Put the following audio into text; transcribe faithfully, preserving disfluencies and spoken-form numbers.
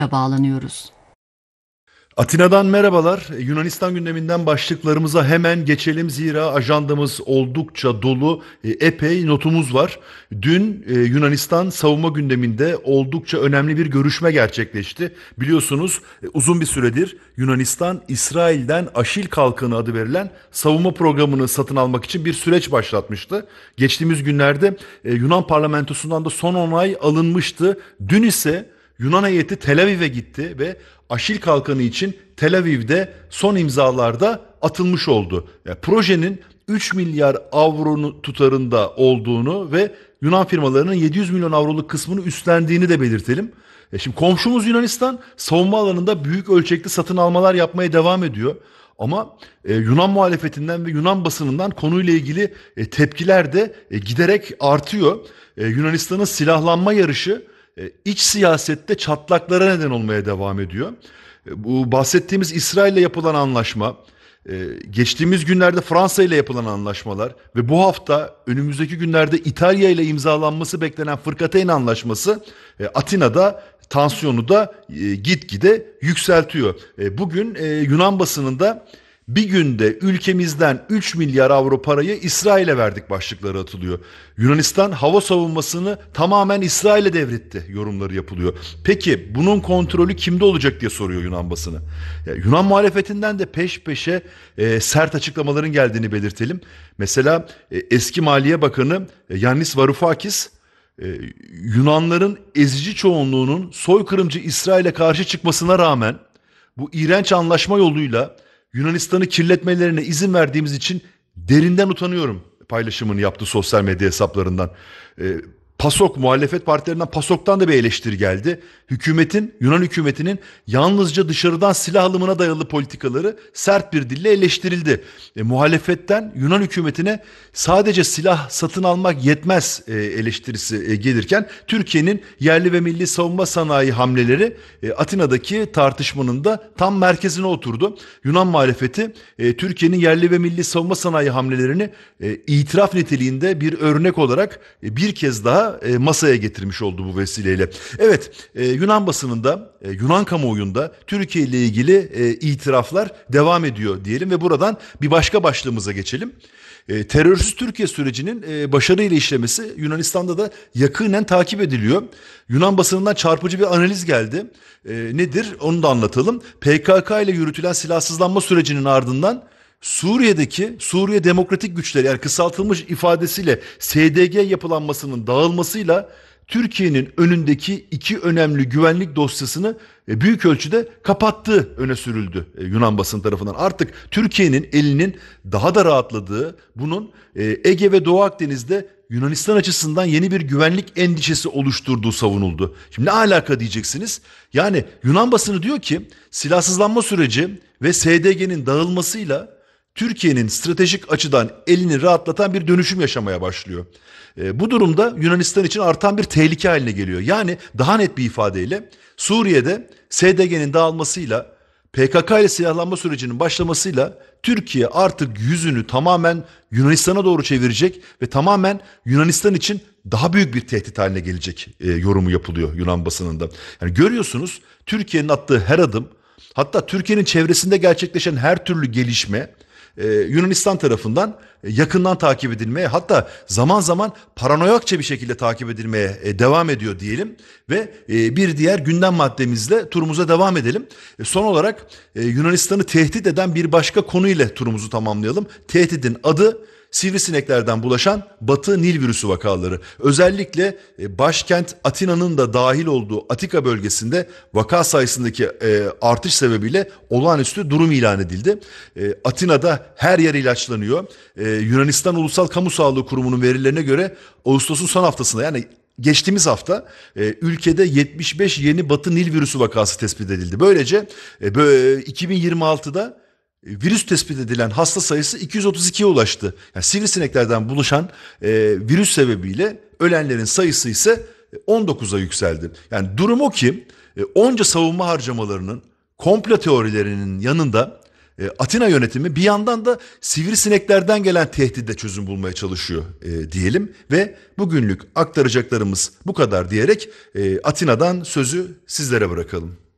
bağlanıyoruz. Atina'dan merhabalar. Yunanistan gündeminden başlıklarımıza hemen geçelim. Zira ajandamız oldukça dolu. E, Epey notumuz var. Dün e, Yunanistan savunma gündeminde oldukça önemli bir görüşme gerçekleşti. Biliyorsunuz e, uzun bir süredir Yunanistan İsrail'den Aşil Kalkanı adı verilen savunma programını satın almak için bir süreç başlatmıştı. Geçtiğimiz günlerde e, Yunan parlamentosundan da son onay alınmıştı. Dün ise Yunan heyeti Tel Aviv'e gitti ve Aşil Kalkanı için Tel Aviv'de son imzalarda atılmış oldu. Yani projenin üç milyar avro tutarında olduğunu ve Yunan firmalarının yedi yüz milyon avroluk kısmını üstlendiğini de belirtelim. E şimdi komşumuz Yunanistan savunma alanında büyük ölçekli satın almalar yapmaya devam ediyor. Ama e, Yunan muhalefetinden ve Yunan basınından konuyla ilgili e, tepkiler de e, giderek artıyor. E, Yunanistan'ın silahlanma yarışı e, iç siyasette çatlaklara neden olmaya devam ediyor. E, Bu bahsettiğimiz İsrail'le yapılan anlaşma, e, geçtiğimiz günlerde Fransa ile yapılan anlaşmalar ve bu hafta önümüzdeki günlerde İtalya ile imzalanması beklenen Fırkateyn Anlaşması e, Atina'da tansiyonu da e, gitgide yükseltiyor. E, bugün e, Yunan basınında bir günde ülkemizden üç milyar avro parayı İsrail'e verdik başlıkları atılıyor. Yunanistan hava savunmasını tamamen İsrail'e devretti yorumları yapılıyor. Peki bunun kontrolü kimde olacak diye soruyor Yunan basını. Ya, Yunan muhalefetinden de peş peşe e, sert açıklamaların geldiğini belirtelim. Mesela e, eski Maliye Bakanı e, Yannis Varoufakis e, Yunanların ezici çoğunluğunun soykırımcı İsrail'e karşı çıkmasına rağmen bu iğrenç anlaşma yoluyla Yunanistan'ı kirletmelerine izin verdiğimiz için derinden utanıyorum paylaşımını yaptı sosyal medya hesaplarından. Ee, PASOK, muhalefet partilerinden PASOK'tan da bir eleştiri geldi. Hükümetin, Yunan hükümetinin yalnızca dışarıdan silah alımına dayalı politikaları sert bir dille eleştirildi. E, muhalefetten Yunan hükümetine sadece silah satın almak yetmez e, eleştirisi e, gelirken Türkiye'nin yerli ve milli savunma sanayi hamleleri e, Atina'daki tartışmanın da tam merkezine oturdu. Yunan muhalefeti e, Türkiye'nin yerli ve milli savunma sanayi hamlelerini e, itiraf niteliğinde bir örnek olarak e, bir kez daha e, masaya getirmiş oldu bu vesileyle. Evet, e, Yunan basınında, e, Yunan kamuoyunda Türkiye ile ilgili e, itiraflar devam ediyor diyelim ve buradan bir başka başlığımıza geçelim. E, terörsüz Türkiye sürecinin e, başarıyla işlemesi Yunanistan'da da yakinen takip ediliyor. Yunan basınından çarpıcı bir analiz geldi. E, nedir? Onu da anlatalım. P K K ile yürütülen silahsızlanma sürecinin ardından Suriye'deki Suriye Demokratik Güçleri, yani kısaltılmış ifadesiyle S D G yapılanmasının dağılmasıyla Türkiye'nin önündeki iki önemli güvenlik dosyasını e, büyük ölçüde kapattığı öne sürüldü e, Yunan basın tarafından. Artık Türkiye'nin elinin daha da rahatladığı, bunun e, Ege ve Doğu Akdeniz'de Yunanistan açısından yeni bir güvenlik endişesi oluşturduğu savunuldu. Şimdi ne alaka diyeceksiniz? Yani Yunan basını diyor ki silahsızlanma süreci ve S D G'nin dağılmasıyla Türkiye'nin stratejik açıdan elini rahatlatan bir dönüşüm yaşamaya başlıyor. E, bu durumda Yunanistan için artan bir tehlike haline geliyor. Yani daha net bir ifadeyle Suriye'de S D G'nin dağılmasıyla P K K ile silahlanma sürecinin başlamasıyla Türkiye artık yüzünü tamamen Yunanistan'a doğru çevirecek ve tamamen Yunanistan için daha büyük bir tehdit haline gelecek e, yorumu yapılıyor Yunan basınında. Yani görüyorsunuz Türkiye'nin attığı her adım, hatta Türkiye'nin çevresinde gerçekleşen her türlü gelişme Ee, Yunanistan tarafından e, yakından takip edilmeye, hatta zaman zaman paranoyakça bir şekilde takip edilmeye e, devam ediyor diyelim ve e, bir diğer gündem maddemizle turumuza devam edelim. E, son olarak e, Yunanistan'ı tehdit eden bir başka konu ile turumuzu tamamlayalım. Tehditin adı sivrisineklerden bulaşan Batı Nil virüsü vakaları. Özellikle e, başkent Atina'nın da dahil olduğu Atika bölgesinde vaka sayısındaki e, artış sebebiyle olağanüstü durum ilan edildi. E, Atina'da her yer ilaçlanıyor. E, Yunanistan Ulusal Kamu Sağlığı Kurumu'nun verilerine göre Ağustos'un son haftasında, yani geçtiğimiz hafta e, ülkede yetmiş beş yeni Batı Nil virüsü vakası tespit edildi. Böylece e, böyle, iki bin yirmi altıda virüs tespit edilen hasta sayısı iki yüz otuz ikiye ulaştı. Yani sivrisineklerden buluşan e, virüs sebebiyle ölenlerin sayısı ise on dokuza yükseldi. Yani durum o ki e, onca savunma harcamalarının, komplo teorilerinin yanında e, Atina yönetimi bir yandan da sivrisineklerden gelen tehdide çözüm bulmaya çalışıyor e, diyelim. Ve bugünlük aktaracaklarımız bu kadar diyerek e, Atina'dan sözü sizlere bırakalım.